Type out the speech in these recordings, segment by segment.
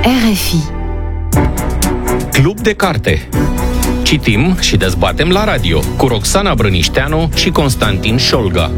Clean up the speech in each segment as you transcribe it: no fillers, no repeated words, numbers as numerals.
RFI. Club de carte. Citim și dezbatem la radio cu Roxana Brănișteanu și Constantin Șolga.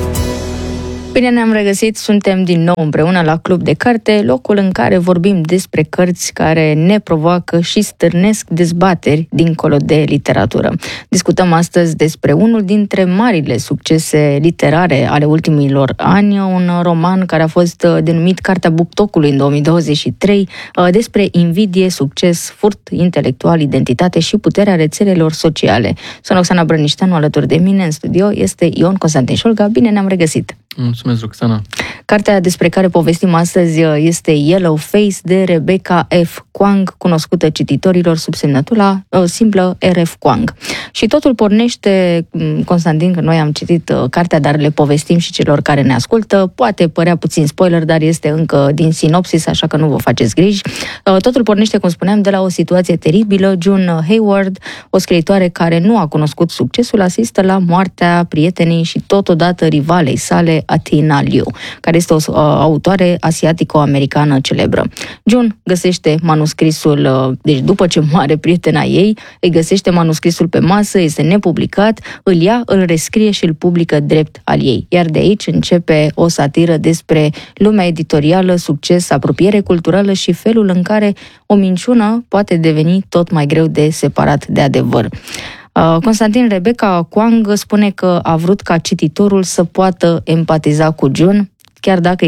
Bine ne-am regăsit, suntem din nou împreună la Club de Carte, locul în care vorbim despre cărți care ne provoacă și stârnesc dezbateri dincolo de literatură. Discutăm astăzi despre unul dintre marile succese literare ale ultimilor ani, un roman care a fost denumit Cartea Buctocului în 2023, despre invidie, succes, furt intelectual, identitate și puterea rețelelor sociale. Sunt Roxana Brănișteanu, alături de mine în studio este Ion Constantin Șolga. Bine ne-am regăsit! Mulțumesc, Roxana. Cartea despre care povestim astăzi este Yellow Face de Rebecca F. Kuang, cunoscută cititorilor sub semnătura simplă R.F. Kuang. Și totul pornește, Constantin, că noi am citit cartea, dar le povestim și celor care ne ascultă. Poate părea puțin spoiler, dar este încă din sinopsis, așa că nu vă faceți griji. Totul pornește, cum spuneam, de la o situație teribilă. June Hayward, o scriitoare care nu a cunoscut succesul, asistă la moartea prietenii și totodată rivalei sale, Athena Liu, care este o autoare asiatico-americană celebră. June găsește manuscrisul, deci după ce moare prietena ei, îi găsește manuscrisul pe masă, este nepublicat, îl ia, îl rescrie și îl publică drept al ei. Iar de aici începe o satiră despre lumea editorială, succes, apropiere culturală și felul în care o minciună poate deveni tot mai greu de separat de adevăr. Constantin, Rebecca Kuang spune că a vrut ca cititorul să poată empatiza cu June, chiar dacă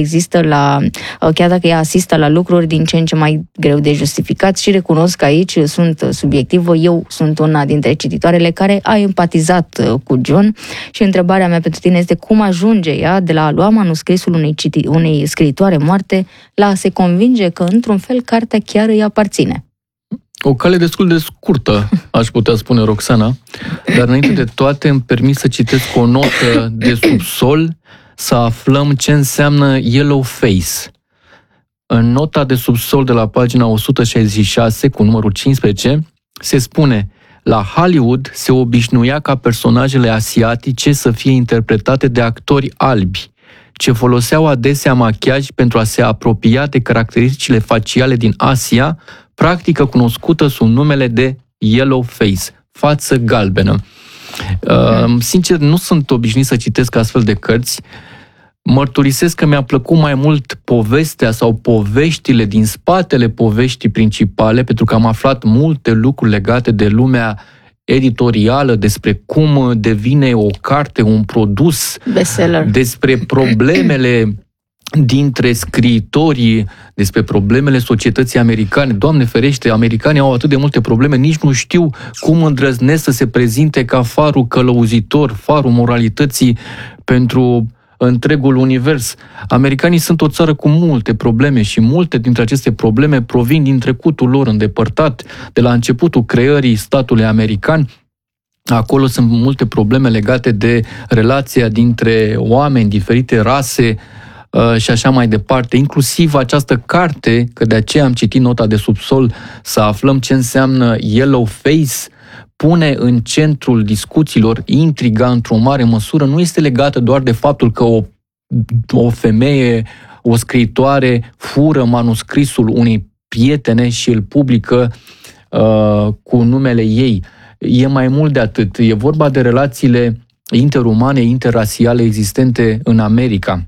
ea asistă la lucruri din ce în ce mai greu de justificat, și recunosc că aici sunt subiectivă. Eu sunt una dintre cititoarele care a empatizat cu June și întrebarea mea pentru tine este cum ajunge ea de la a lua manuscrisul unei scriitoare moarte la a se convinge că într-un fel cartea chiar îi aparține. O cale destul de scurtă, aș putea spune, Roxana, dar înainte de toate îmi permit să citesc o notă de subsol, să aflăm ce înseamnă yellow face. În nota de subsol de la pagina 166, cu numărul 15, se spune: la Hollywood se obișnuia ca personajele asiatice să fie interpretate de actori albi, ce foloseau adesea machiaj pentru a se apropia de caracteristicile faciale din Asia, practică cunoscută sub numele de yellow face, față galbenă. Sincer, nu sunt obișnuit să citesc astfel de cărți. Mărturisesc că mi-a plăcut mai mult povestea sau poveștile din spatele poveștii principale, pentru că am aflat multe lucruri legate de lumea editorială, despre cum devine o carte un produs, bestseller, despre problemele dintre scriitorii, despre problemele societății americane. Doamne ferește, americanii au atât de multe probleme, nici nu știu cum îndrăznesc să se prezinte ca farul călăuzitor, farul moralității pentru întregul univers. Americanii sunt o țară cu multe probleme și multe dintre aceste probleme provin din trecutul lor îndepărtat, de la începutul creării statului american. Acolo sunt multe probleme legate de relația dintre oameni, diferite rase și așa mai departe. Inclusiv această carte, că de aceea am citit nota de subsol, să aflăm ce înseamnă yellow face, pune în centrul discuțiilor intriga într-o mare măsură. Nu este legată doar de faptul că o femeie, o scriitoare, fură manuscrisul unei prietene și îl publică cu numele ei. E mai mult de atât. E vorba de relațiile interumane, interrasiale existente în America.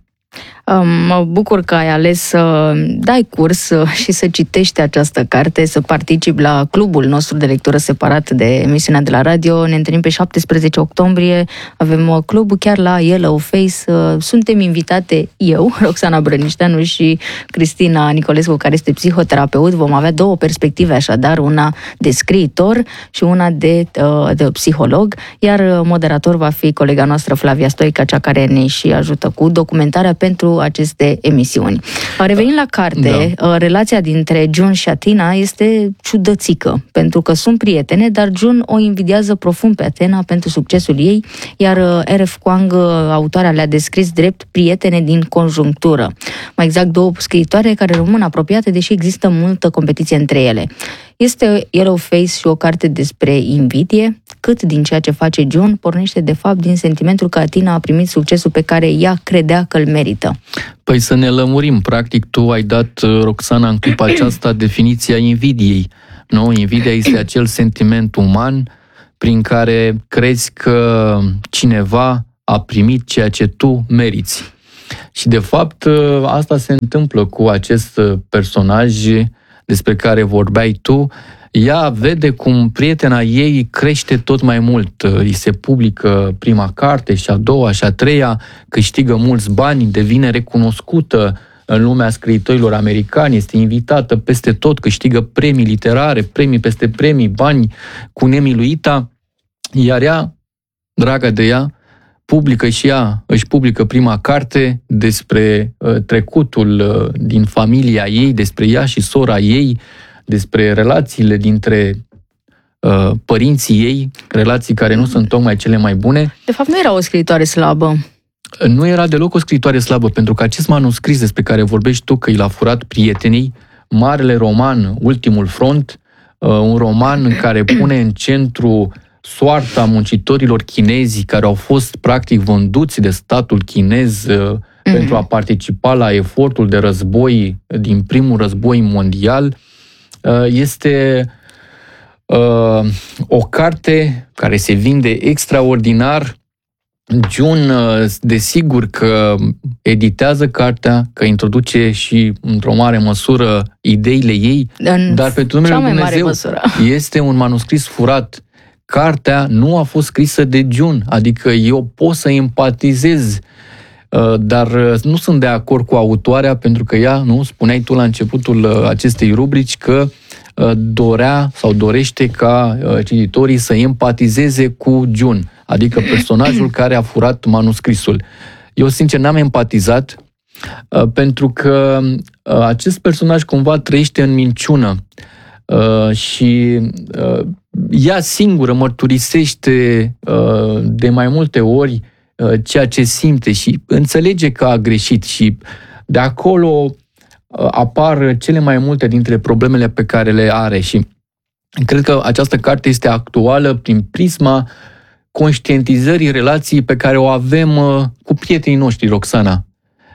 Mă bucur că ai ales să dai curs și să citești această carte, să participi la clubul nostru de lectură separat de emisiunea de la radio. Ne întâlnim pe 17 octombrie, avem clubul chiar la Yellow Face. Suntem invitate eu, Roxana Brănișteanu, și Cristina Nicolescu, care este psihoterapeut. Vom avea două perspective, așadar, una de scriitor și una de psiholog, iar moderator va fi colega noastră Flavia Stoica, cea care ne și ajută cu documentarea pentru aceste emisiuni. Revenind la carte, relația dintre June și Athena este ciudățică, pentru că sunt prietene, dar June o invidiază profund pe Athena pentru succesul ei, iar R.F. Kuang, autoarea, le-a descris drept prietene din conjunctură. Mai exact, două scriitoare care rămân apropiate, deși există multă competiție între ele. Este Yellowface și o carte despre invidie? Cât din ceea ce face June pornește de fapt din sentimentul că Athena a primit succesul pe care ea credea că îl merită? Păi să ne lămurim. Practic, tu ai dat, Roxana, în clipa aceasta definiția invidiei. Nu? Invidia este acel sentiment uman prin care crezi că cineva a primit ceea ce tu meriți. Și de fapt asta se întâmplă cu acest personaj despre care vorbeai tu. Ea vede cum prietena ei crește tot mai mult. Îi se publică prima carte și a doua și a treia, câștigă mulți bani, devine recunoscută în lumea scriitorilor americani, este invitată peste tot, câștigă premii literare, premii peste premii, bani cu nemiluita, iar ea, dragă de ea, își publică prima carte despre trecutul din familia ei, despre ea și sora ei, despre relațiile dintre părinții ei, relații care nu sunt tocmai cele mai bune. De fapt, nu era o scriitoare slabă. Nu era deloc o scriitoare slabă, pentru că acest manuscris despre care vorbești tu, că i l-a furat prietenii, marele roman, Ultimul Front, un roman în care pune în centru soarta muncitorilor chinezi care au fost practic vânduți de statul chinez pentru a participa la efortul de război din primul război mondial. Este o carte care se vinde extraordinar. June, desigur că editează cartea, că introduce și, într-o mare măsură, ideile ei, dar pentru numele lui Dumnezeu este un manuscris furat. Cartea nu a fost scrisă de June, adică eu pot să empatizez, dar nu sunt de acord cu autoarea, pentru că ea, nu, spuneai tu la începutul acestei rubrici că dorea sau dorește ca cititorii să empatizeze cu June, adică personajul care a furat manuscrisul. Eu, sincer, n-am empatizat, pentru că acest personaj cumva trăiește în minciună și ea singură mărturisește de mai multe ori ceea ce simte și înțelege că a greșit și de acolo apar cele mai multe dintre problemele pe care le are și cred că această carte este actuală prin prisma conștientizării relației pe care o avem cu prietenii noștri, Roxana.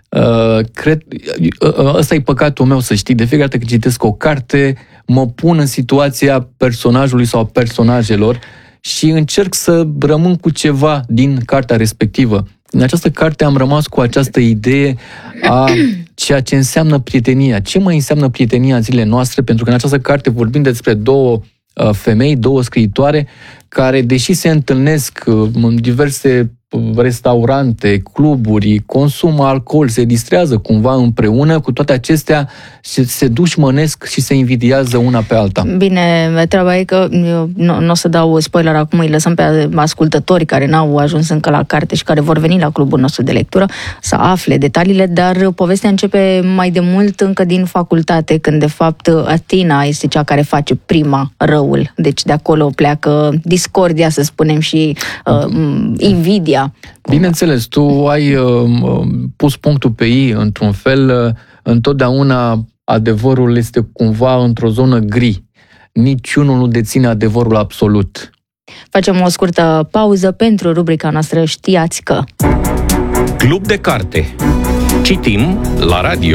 Ăsta e păcatul meu, să știi. De fiecare dată când citesc o carte, mă pun în situația personajului sau personajelor și încerc să rămân cu ceva din cartea respectivă. În această carte am rămas cu această idee a ceea ce înseamnă prietenia. Ce mai înseamnă prietenia în zilele noastre? Pentru că în această carte vorbim despre două femei, două scriitoare, care, deși se întâlnesc în diverse restaurante, cluburi, consumă alcool, se distrează cumva împreună, cu toate acestea se dușmănesc și se invidiază una pe alta. Bine, treaba e că nu o să dau spoiler acum, îi lăsăm pe ascultători care n-au ajuns încă la carte și care vor veni la clubul nostru de lectură să afle detaliile, dar povestea începe mai de mult încă din facultate, când de fapt Athena este cea care face prima răul. Deci de acolo pleacă discordia, să spunem, și invidia. Bineînțeles, tu ai pus punctul pe i, într-un fel. Întotdeauna adevărul este cumva într-o zonă gri. Niciunul nu deține adevărul absolut. Facem o scurtă pauză pentru rubrica noastră Știați că. Club de carte. Citim la radio.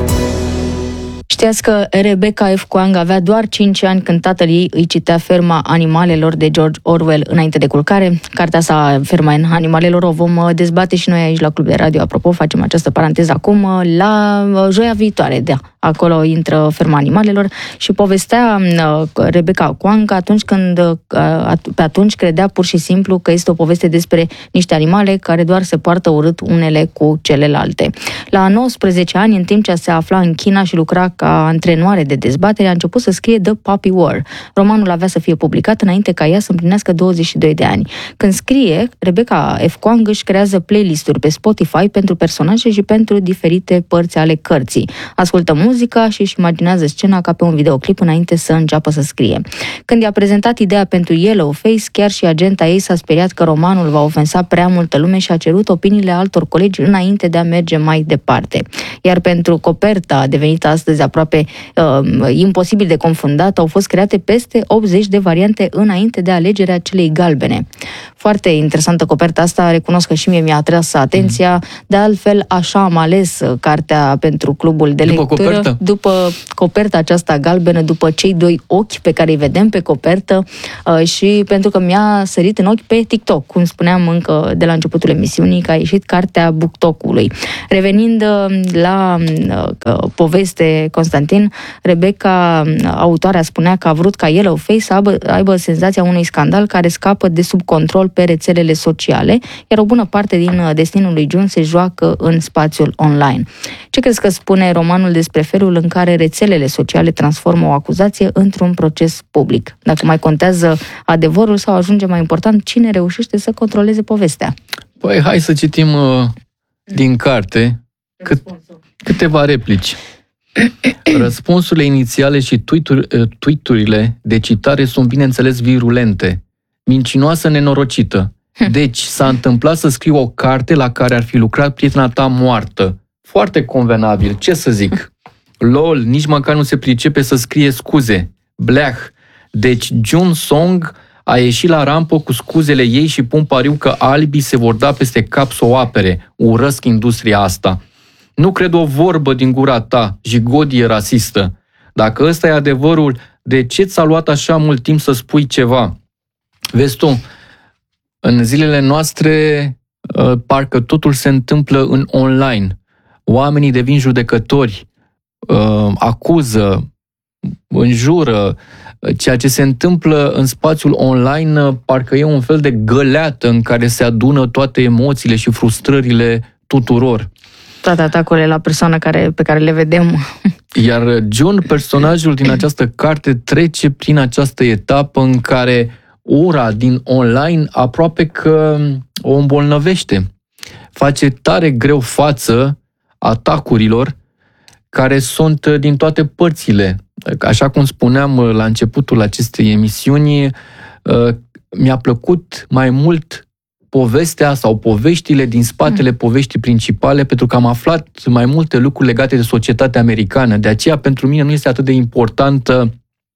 Știați că Rebecca F. Kuang avea doar 5 ani când tatăl ei îi citea Ferma animalelor de George Orwell înainte de culcare? Cartea sa, Ferma animalelor, o vom dezbate și noi aici la Club de Radio. Apropo, facem această paranteză acum, la joia viitoare. Da, acolo intră Ferma animalelor și povestea Rebecca Kuang pe atunci credea pur și simplu că este o poveste despre niște animale care doar se poartă urât unele cu celelalte. La 19 ani, în timp ce se afla în China și lucra ca antrenoare de dezbatere, a început să scrie The Puppy War. Romanul avea să fie publicat înainte ca ea să împlinească 22 de ani. Când scrie, Rebecca F. Kuang își creează playlist-uri pe Spotify pentru personaje și pentru diferite părți ale cărții. Ascultă muzica și își imaginează scena ca pe un videoclip înainte să înceapă să scrie. Când i-a prezentat ideea pentru Yellowface, chiar și agenta ei s-a speriat că romanul va ofensa prea multă lume și a cerut opiniile altor colegi înainte de a merge mai departe. Iar pentru coperta, devenită astăzi aproape imposibil de confundat, au fost create peste 80 de variante înainte de alegerea celei galbene. Foarte interesantă coperta asta, recunosc că și mie mi-a atras atenția, de altfel așa am ales cartea pentru clubul de lectură. După coperta aceasta galbenă, după cei doi ochi pe care îi vedem pe copertă și pentru că mi-a sărit în ochi pe TikTok, cum spuneam încă de la începutul emisiunii, că a ieșit cartea BookTok-ului. Revenind la poveste, Constantin, Rebecca, autoarea, spunea că a vrut ca Yellowface să aibă senzația unui scandal care scapă de sub control pe rețelele sociale, iar o bună parte din destinul lui June se joacă în spațiul online. Ce crezi că spune romanul despre felul în care rețelele sociale transformă o acuzație într-un proces public? Dacă mai contează adevărul sau ajunge mai important cine reușește să controleze povestea? Păi, hai să citim din carte câteva replici. Răspunsurile inițiale și tweet-urile de citare sunt, bineînțeles, virulente, mincinoasă, nenorocită. Deci, s-a întâmplat să scriu o carte la care ar fi lucrat prietena ta moartă. Foarte convenabil, ce să zic? LOL, nici măcar nu se pricepe să scrie scuze. Bleah. Deci, June Song a ieșit la rampă cu scuzele ei și pun pariu că albii se vor da peste cap să o apere. Urăsc industria asta. Nu cred o vorbă din gura ta, jigodie rasistă. Dacă ăsta e adevărul, de ce ți-a luat așa mult timp să spui ceva? Vezi tu, în zilele noastre, parcă totul se întâmplă în online. Oamenii devin judecători, acuză, înjură. Ceea ce se întâmplă în spațiul online parcă e un fel de găleată în care se adună toate emoțiile și frustrările tuturor. Toate atacurile la persoană pe care le vedem. Iar John, personajul din această carte, trece prin această etapă în care ura din online aproape că o îmbolnăvește. Face tare greu față atacurilor care sunt din toate părțile. Așa cum spuneam la începutul acestei emisiuni, mi-a plăcut mai mult povestea sau poveștile din spatele poveștii principale, pentru că am aflat mai multe lucruri legate de societatea americană. De aceea, pentru mine, nu este atât de importantă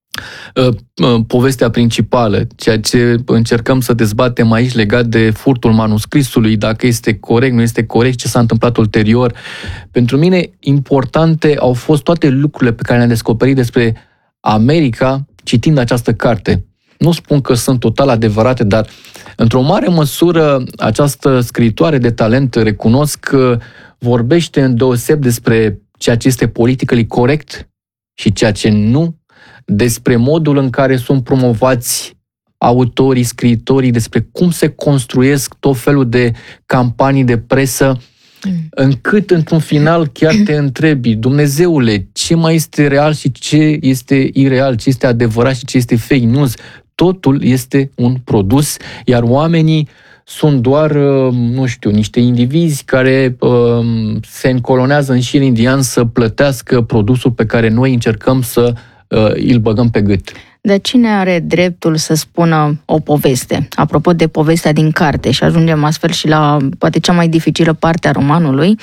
povestea principală, ceea ce încercăm să dezbatem aici legat de furtul manuscrisului, dacă este corect, nu este corect, ce s-a întâmplat ulterior. Pentru mine, importante au fost toate lucrurile pe care le-am descoperit despre America citind această carte. Nu spun că sunt total adevărate, dar într-o mare măsură această scriitoare de talent, recunosc că vorbește îndeoseb despre ceea ce este politically corect și ceea ce nu, despre modul în care sunt promovați autorii, scriitorii, despre cum se construiesc tot felul de campanii de presă, încât într-un final chiar te întrebi, Dumnezeule, ce mai este real și ce este ireal, ce este adevărat și ce este fake news. Totul este un produs, iar oamenii sunt doar, nu știu, niște indivizi care se încolonează în șir indian să plătească produsul pe care noi încercăm să îl băgăm pe gât. Dar cine are dreptul să spună o poveste? Apropo de povestea din carte, și ajungem astfel și la poate cea mai dificilă parte a romanului,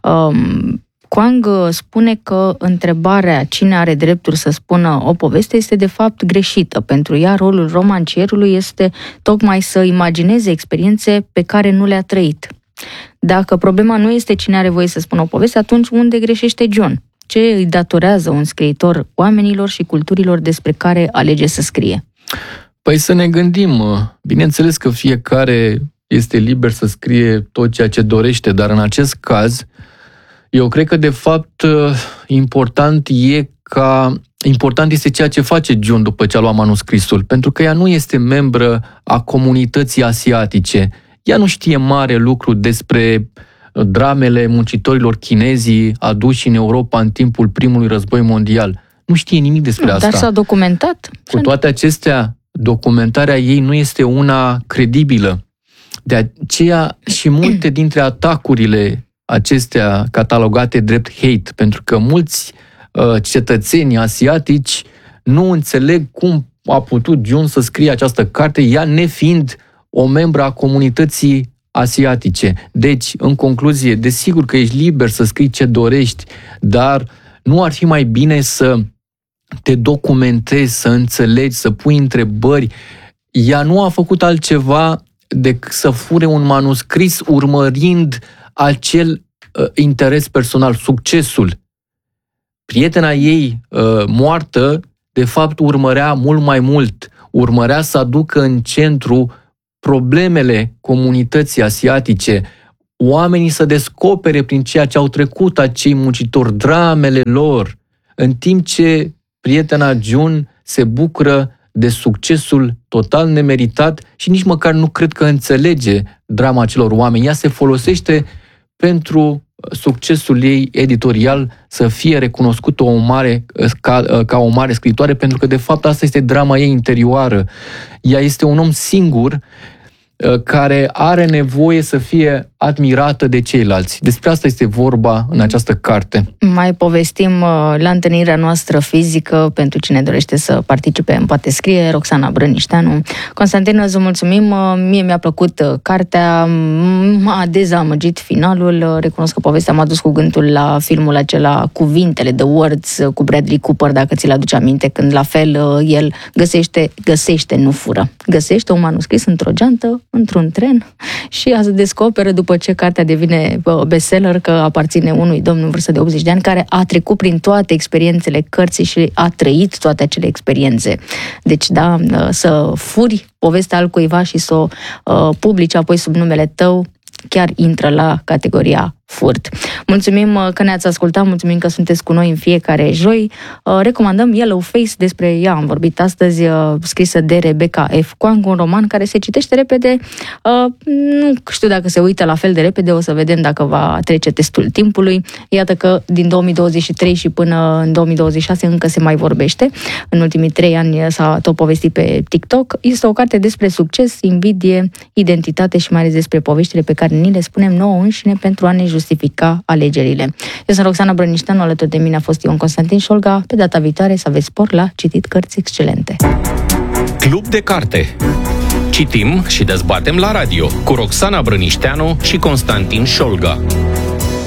Kwang spune că întrebarea cine are dreptul să spună o poveste este de fapt greșită. Pentru ea, rolul romancierului este tocmai să imagineze experiențe pe care nu le-a trăit. Dacă problema nu este cine are voie să spună o poveste, atunci unde greșește John? Ce îi datorează un scriitor oamenilor și culturilor despre care alege să scrie? Păi să ne gândim. Bineînțeles că fiecare este liber să scrie tot ceea ce dorește, dar în acest caz, eu cred că de fapt important este ceea ce face June după ce a luat manuscrisul, pentru că ea nu este membră a comunității asiatice. Ea nu știe mare lucru despre dramele muncitorilor chinezi aduși în Europa în timpul primului război mondial. Nu știe nimic despre asta. Dar s-a documentat. Cu toate acestea, documentarea ei nu este una credibilă. De aceea și multe dintre atacurile acestea catalogate drept hate, pentru că mulți cetățenii asiatici nu înțeleg cum a putut Jun să scrie această carte, ea nefiind o membră a comunității asiatice. Deci, în concluzie, desigur că ești liber să scrii ce dorești, dar nu ar fi mai bine să te documentezi, să înțelegi, să pui întrebări. Ea nu a făcut altceva decât să fure un manuscris urmărind acel interes personal, succesul. Prietena ei moartă, de fapt, urmărea mult mai mult. Urmărea să aducă în centru problemele comunității asiatice, oamenii să descopere prin ceea ce au trecut acei muncitori, dramele lor, în timp ce prietena Jun se bucură de succesul total nemeritat și nici măcar nu cred că înțelege drama acelor oameni. Ea se folosește pentru succesul ei editorial să fie recunoscută ca o mare scriitoare, pentru că de fapt asta este drama ei interioară. Ea este un om singur care are nevoie să fie admirată de ceilalți. Despre asta este vorba în această carte. Mai povestim la întâlnirea noastră fizică, pentru cine dorește să participe, îmi poate scrie, Roxana Brănișteanu. Constantin, îți mulțumim, mie mi-a plăcut cartea, m-a dezamăgit finalul, recunosc că povestea m-a dus cu gândul la filmul acela Cuvintele, The Words, cu Bradley Cooper, dacă ți-l aduce aminte, când la fel el găsește, nu fură. Găsește un manuscris într-o geantă, într-un tren și se descoperă după ce cartea devine bestseller că aparține unui domn în vârstă de 80 de ani care a trecut prin toate experiențele cărții și a trăit toate acele experiențe. Deci, da, să furi povestea altcuiva și să o publici apoi sub numele tău, chiar intră la categoria furt. Mulțumim că ne-ați ascultat, mulțumim că sunteți cu noi în fiecare joi. Recomandăm Yellow Face, despre ea am vorbit astăzi, scrisă de Rebecca F. Kuang, un roman care se citește repede. Nu știu dacă se uită la fel de repede, o să vedem dacă va trece testul timpului. Iată că din 2023 și până în 2026 încă se mai vorbește. În ultimii 3 ani s-a tot povestit pe TikTok. Este o carte despre succes, invidie, identitate și mai ales despre poveștile pe care ni le spunem nouă înșine pentru a ne justifica alegerile. Eu sunt Roxana Brănișteanu, alături de mine a fost Ion Constantin Șolga. Pe data viitoare să aveți spor la citit cărți excelente. Club de carte. Citim și dezbatem la radio cu Roxana Brănișteanu și Constantin Șolga.